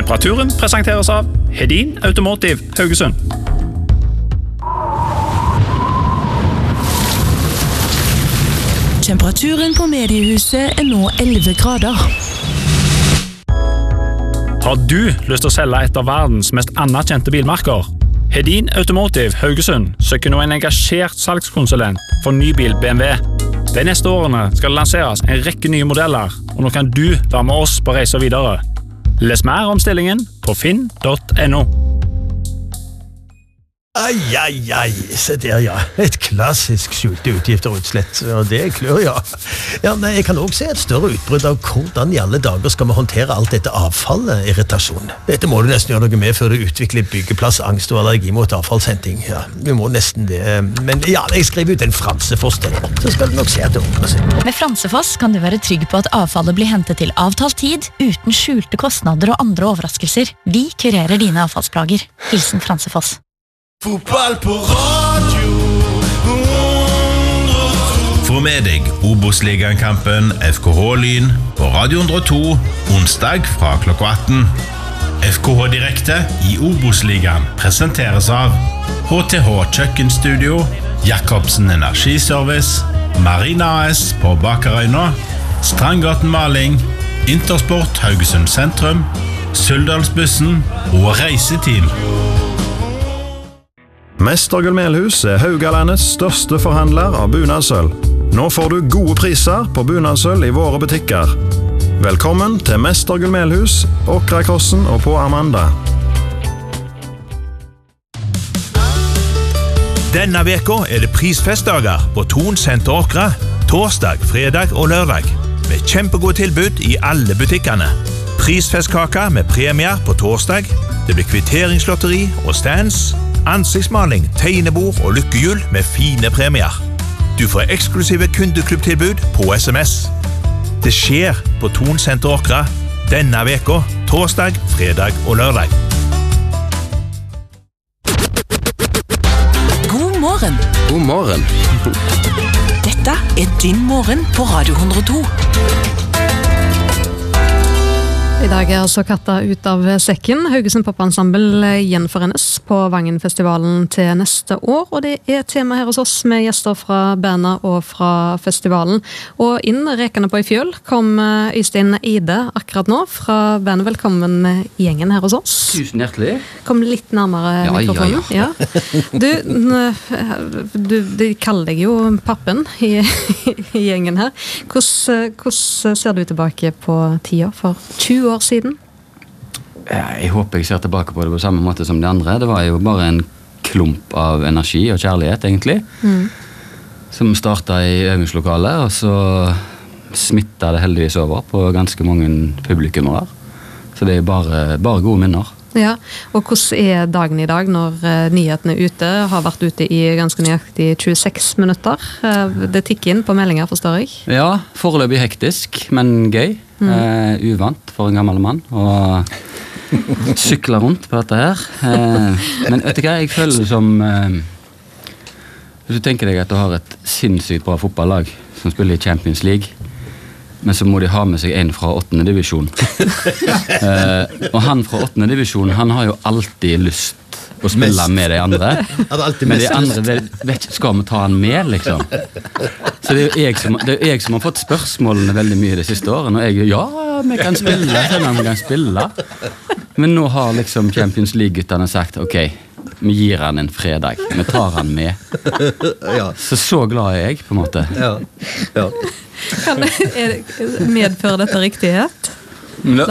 Temperaturen presenteres av Hedin Automotive Haugesund. Temperaturen på mediehuset nå 11 grader. Har du lyst til å selge et av verdens mest anerkjente bilmerker? Hedin Automotive Haugesund søker nå en engasjert salgskonsulent for nybil BMW. De neste årene skal det lanseres en rekke nye modeller, og nå kan du være med oss på reise videre. Les mer om stillingen på finn.no. Ai, se der, ja. Et klassisk skjulte utgifter og utslett, og det klør, ja. Ja, men jeg kan også se et større utbrudd av hvordan i alle dager skal vi håndtere alt dette avfallet, irritasjon. Dette må du nesten gjøre noe med før du utvikler byggeplass, angst og allergi mot avfallshenting. Ja, vi må nesten det. Men ja, jeg skriver ut en Fransefoss til, så skal du nok se at det ordner seg. Med Fransefoss kan du være trygg på at avfallet blir hentet til avtalt tid, uten skjulte kostnader og andre overraskelser. Vi kurerer dine avfallsplager. Hilsen Fransefoss. Fotball på radio. Få med deg Obos-ligakampen FKH Lyn på Radio 102 onsdag fra klokka 18. FKH Direkte i Obos-ligaen presenteres av HTH Kjøkkenstudio, Jakobsen Energiservice, Marina AS på Bakerøyna, Strandgaten Maling, Intersport Haugesund Sentrum, Suldalsbussen og Reiseteam. Mestergull Melhus Haugalandets største forhandler av bunadsøl. Nå får du gode priser på bunadsøl i våre butikker. Velkommen til Mestergull Melhus, Åkrakrossen og på Amanda. Denne veka det prisfestdager på Thon Senter Åkra, torsdag, fredag og lørdag, med kjempegode tilbud i alle butikkene. Prisfestkaka med premier på torsdag, det blir kvitteringslotteri og stands, ansiktsmaling, tegnebord og lykkehjul med fine premier. Du får eksklusive kundeklubbtilbud på SMS. Det skjer på Thon Senter Åkra denne veka, torsdag, fredag og lørdag. God morgen. God morgen. Dette din morgen på Radio 102. I dag altså katta ut av sekken. Haugesund Pop-ensemble gjenforenes på Vangenfestivalen til neste år, og det tema her hos oss med gjester fra bandet og fra festivalen. Og inn rekende på i fjøl kom Øystein Eide akkurat nå fra bandet. Velkommen i gjengen her hos oss. Tusen hjertelig. Kom litt nærmere mikrofonen. Ja. De kaller deg jo pappen i gjengen her. Hvordan ser du tilbake på tida for 20 år siden? Jeg håper jeg ser tilbake på det på samme måte som de andre. Det var jo bare en klump av energi og kjærlighet, egentlig. Som startet i øvingslokalet, og så smittet det heldigvis over på ganske mange publikummer der. Så det bare gode minner. Ja, og hvordan dagen i dag når nyhetene ute har vært ute i ganske nøyaktig 26 minutter? Det tikker inn på meldinger, forstår jeg? Ja, foreløpig hektisk, men gøy. Uvant for en gammel mann og sykle rundt på dette her. Men vet du hva, jeg føler det som hvis du tenker deg at du har et sinnssykt bra fotballag som spiller i Champions League, men så må de ha med seg en fra 8. divisjon. Og han fra 8. divisjon, han har jo alltid lyst å spille med de andre. Men de andre vet ikke, skal vi ta han med, liksom? Så det er jeg som har fått spørsmålene veldig mye de siste årene, og jeg, ja, vi kan spille. Men nå har liksom Champions League-gutterne sagt, ok, vi gir han en fredag, vi tar han med. Så glad er jeg, på en måte. Medfører dette riktighet?